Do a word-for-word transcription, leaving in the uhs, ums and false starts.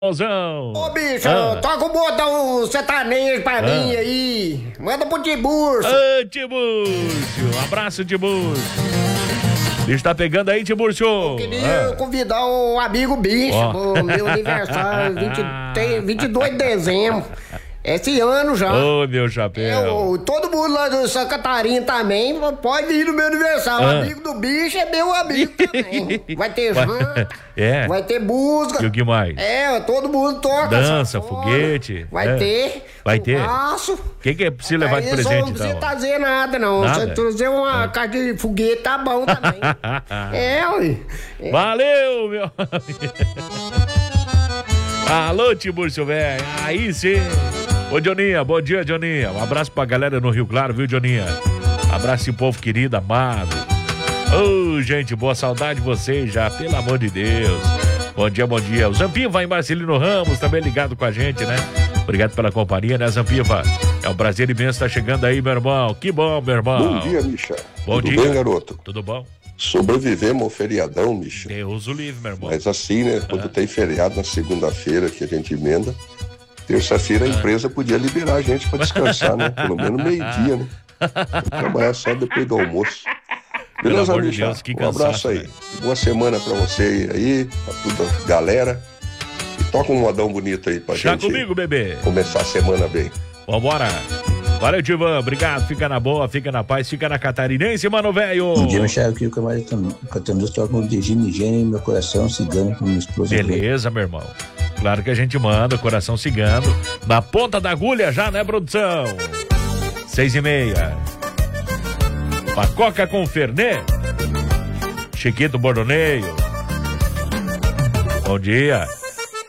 Mozão. Ô, bicho, ah. toca o botão sertanejo pra ah. mim aí. Manda pro Tiburcio. Ô, Tiburcio. Um abraço, Tiburcio. Bicho tá pegando aí, Tiburcio. Eu queria ah. convidar o amigo Bicho oh. pro meu aniversário, vinte, vinte e dois de dezembro. Esse ano já. Ô, oh, meu chapéu. Eu, todo mundo lá do Santa Catarina também pode vir no meu aniversário. Ah. O amigo do Bicho é meu amigo também. Vai ter janta, é. vai ter música. E o que mais? É, todo mundo toca. Dança, foguete. Vai é. ter. Vai ter. Passo. O que, que é pra você levar de presente, então? Não precisa trazer nada, não. Nada? Se trazer uma ah. caixa de foguete, tá bom também. é, ué. É. Valeu, meu. Alô, Tiburcio, velho. Aí sim. Ô, Dioninha, bom dia, Dioninha. Um abraço pra galera no Rio Claro, viu, Dioninha? Abraço esse povo querido, amado. Ô, oh, gente, boa saudade de vocês já, pelo amor de Deus. Bom dia, bom dia. O Zampiva em Marcelino Ramos, também ligado com a gente, né? Obrigado pela companhia, né, Zampiva? É um prazer imenso estar chegando aí, meu irmão. Que bom, meu irmão. Bom dia, Misha. Bom Tudo dia. Tudo bem, garoto? Tudo bom? Sobrevivemos ao feriadão, Misha. Deus o livre, meu irmão. Mas assim, né, quando ah. tem feriado na segunda-feira que a gente emenda, terça-feira a empresa podia liberar a gente para descansar, né? Pelo menos meio-dia, né? Trabalhar só depois do almoço. Beleza, de Michel? Deus, que um cansaço, abraço aí. Véio. Boa semana pra você aí, pra toda a galera. E toca um modão bonito aí pra Já gente comigo, bebê. começar a semana bem. Vambora. Valeu, Tivan. Obrigado. Fica na boa, fica na paz, fica na catarinense, mano, velho. Bom dia, Michel. Aqui o camarada Catanduço toca um de Gine Gene, meu coração cigano com minha esposa. Beleza, meu irmão. Claro que a gente manda, coração cigano. Na ponta da agulha já, né, produção? Seis e meia. Pacoca com Fernet. Chiquito Bordoneio. Bom dia.